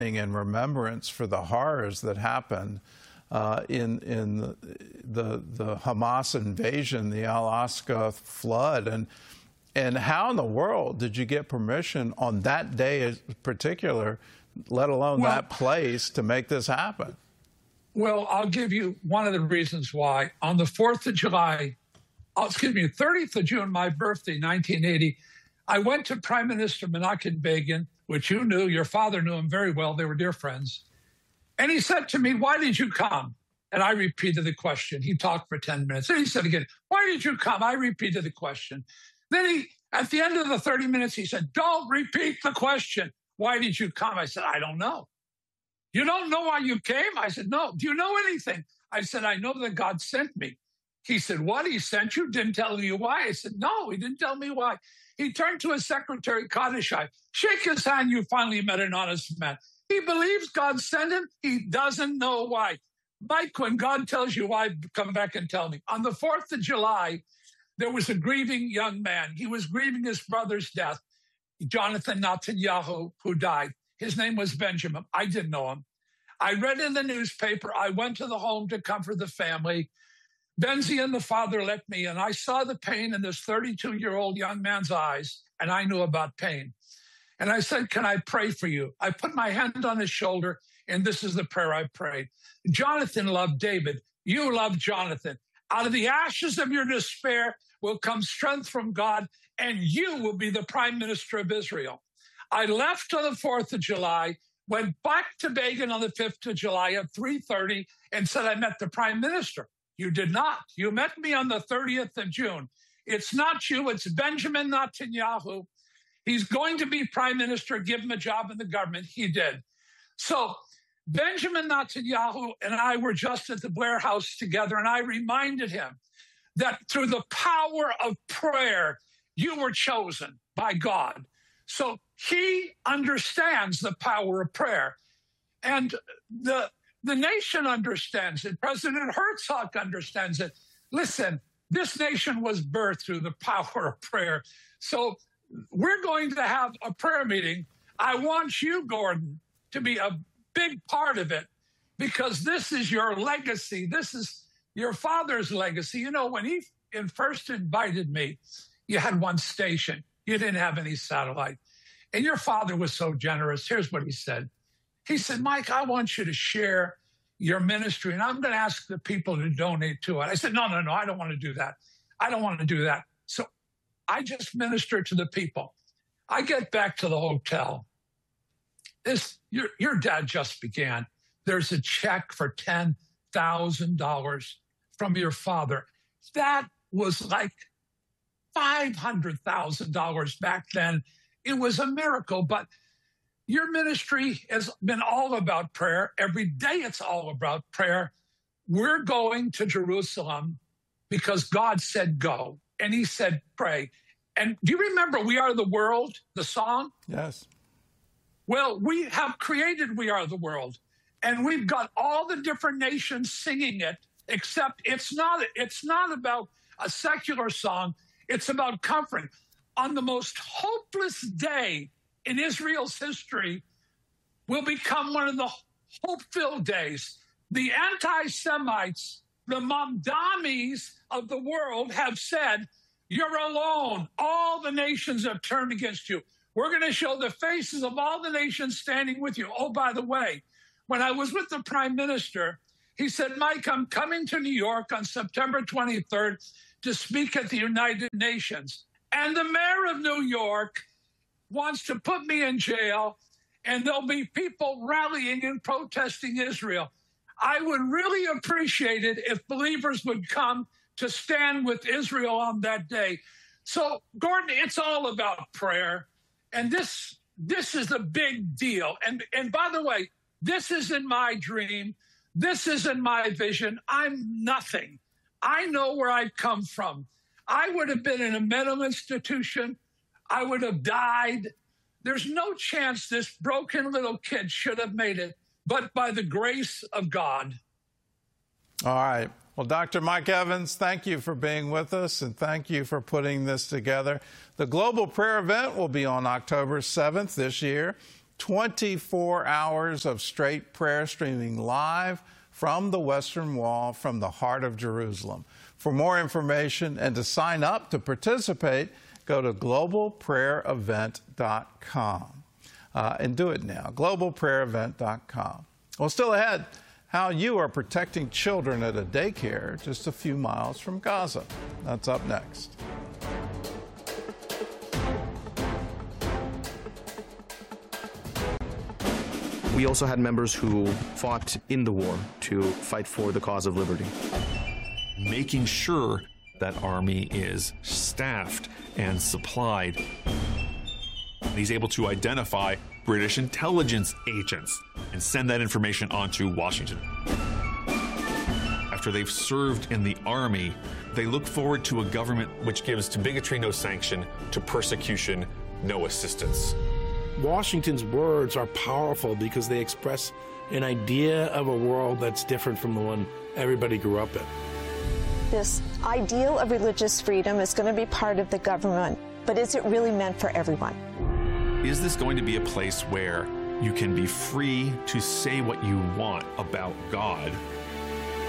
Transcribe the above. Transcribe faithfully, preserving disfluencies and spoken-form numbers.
in remembrance for the horrors that happened uh, in in the, the the Hamas invasion, the Al-Aqsa flood, and and how in the world did you get permission on that day in particular, let alone well, that place, to make this happen? Well, I'll give you one of the reasons why. On the fourth of July, oh, excuse me, thirtieth of June, my birthday, nineteen eighty, I went to Prime Minister Menachem Begin, which you knew, your father knew him very well. They were dear friends. And he said to me, "Why did you come?" And I repeated the question. He talked for ten minutes. And he said again, "Why did you come?" I repeated the question. Then he, at the end of the thirty minutes, he said, "Don't repeat the question. Why did you come?" I said, "I don't know." "You don't know why you came?" I said, "No." "Do you know anything?" I said, "I know that God sent me." He said, "What? He sent you? Didn't tell you why?" I said, "No, he didn't tell me why." He turned to his secretary, Kadishai. "Shake his hand. You finally met an honest man. He believes God sent him. He doesn't know why." Mike, when God tells you why, come back and tell me. On the fourth of July, there was a grieving young man. He was grieving his brother's death, Jonathan Netanyahu, who died. His name was Benjamin. I didn't know him. I read in the newspaper. I went to the home to comfort the family. Benzi and the father let me, and I saw the pain in this thirty-two-year-old young man's eyes, and I knew about pain. And I said, "Can I pray for you?" I put my hand on his shoulder, and this is the prayer I prayed. Jonathan loved David. You love Jonathan. Out of the ashes of your despair will come strength from God, and you will be the prime minister of Israel. I left on the fourth of July, went back to Begin on the fifth of July at three thirty, and said I met the prime minister. You did not. You met me on the thirtieth of June. It's not you. It's Benjamin Netanyahu. He's going to be prime minister. Give him a job in the government. He did. So Benjamin Netanyahu and I were just at the Blair House together, and I reminded him that through the power of prayer, you were chosen by God. So he understands the power of prayer. And the The nation understands it. President Herzog understands it. Listen, this nation was birthed through the power of prayer. So we're going to have a prayer meeting. I want you, Gordon, to be a big part of it, because this is your legacy. This is your father's legacy. You know, when he first invited me, you had one station. You didn't have any satellite. And your father was so generous. Here's what he said. He said, "Mike, I want you to share your ministry, and I'm going to ask the people to donate to it." I said, no, no, no, I don't want to do that. I don't want to do that. So I just minister to the people. I get back to the hotel. This, your, your dad just began. There's a check for ten thousand dollars from your father. That was like five hundred thousand dollars back then. It was a miracle, but your ministry has been all about prayer. Every day it's all about prayer. We're going to Jerusalem because God said go, and he said pray. And do you remember We Are the World, the song? Yes. Well, we have created We Are the World, and we've got all the different nations singing it, except it's not, it's not about a secular song. It's about comfort. On the most hopeless day in Israel's history will become one of the hope-filled days. The anti-Semites, the Mamdamis of the world have said, you're alone. All the nations have turned against you. We're going to show the faces of all the nations standing with you. Oh, by the way, when I was with the prime minister, he said, Mike, I'm coming to New York on September twenty-third to speak at the United Nations. And the mayor of New York wants to put me in jail, and there'll be people rallying and protesting Israel. I would really appreciate it if believers would come to stand with Israel on that day. So, Gordon, it's all about prayer. And this this is a big deal. And, and by the way, this isn't my dream. This isn't my vision. I'm nothing. I know where I've come from. I would have been in a mental institution. I would have died. There's no chance this broken little kid should have made it, but by the grace of God. All right. Well, Doctor Mike Evans, thank you for being with us, and thank you for putting this together. The Global Prayer Event will be on October seventh this year. twenty-four hours of straight prayer streaming live from the Western Wall, from the heart of Jerusalem. For more information and to sign up to participate, go to global prayer event dot com. Uh, and do it now, global prayer event dot com. Well, still ahead, how you are protecting children at a daycare just a few miles from Gaza. That's up next. We also had members who fought in the war to fight for the cause of liberty. Making sure that army is staffed and supplied. He's able to identify British intelligence agents and send that information on to Washington. After they've served in the army, they look forward to a government which gives to bigotry no sanction, to persecution no assistance. Washington's words are powerful because they express an idea of a world that's different from the one everybody grew up in. This ideal of religious freedom is going to be part of the government, but is it really meant for everyone? Is this going to be a place where you can be free to say what you want about God